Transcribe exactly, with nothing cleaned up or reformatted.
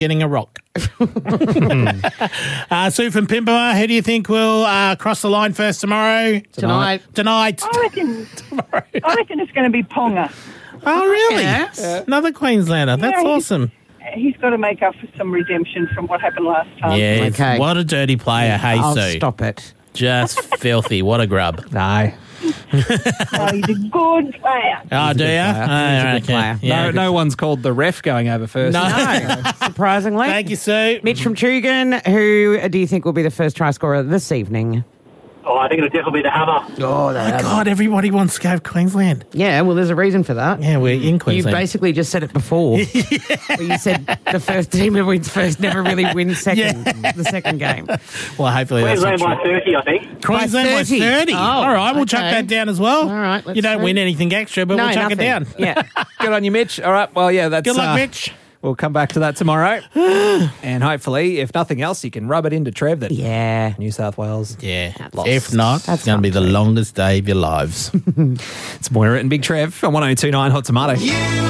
getting a rock. uh, Sue from Pimpama, who do you think will uh, cross the line first tomorrow? Tonight. Tonight. I reckon, I reckon it's going to be Ponga. Oh, really? Yes. Yeah. Another Queenslander. That's Yeah, he's- awesome. He's got to make up for some redemption from what happened last time. Yeah, Okay. what a dirty player. Hey, I'll Sue. stop it. Just filthy. What a grub. No. Oh, he's a good player. Oh, do you? player. He's a good player. Yeah, no, good. no one's called the ref going over first. No. No, surprisingly. Thank you, Sue. Mitch from Tugan, who do you think will be the first try scorer this evening? Oh, I think it'll definitely be the hammer. Oh, God, everybody wants to go Queensland. Yeah, well, there's a reason for that. Yeah, we're in You Queensland. basically just said it before. Where you said the first team that wins first never really wins second. The second game. Well, hopefully that's not Queensland true. by thirty, I think. Queensland by thirty. thirty. Oh, All right, we'll chuck okay. that down as well. All right, let's you don't see. win anything extra, but no, we'll chuck nothing. it down. Yeah. Good on you, Mitch. All right, well, yeah, that's... Good luck, uh, Mitch. We'll come back to that tomorrow. And hopefully, if nothing else, you can rub it into Trev that Yeah. New South Wales. Yeah. Lost. If not, That's it's going to be fine. the longest day of your lives. It's Moira and Big Trev on one oh two nine Hot Tomato.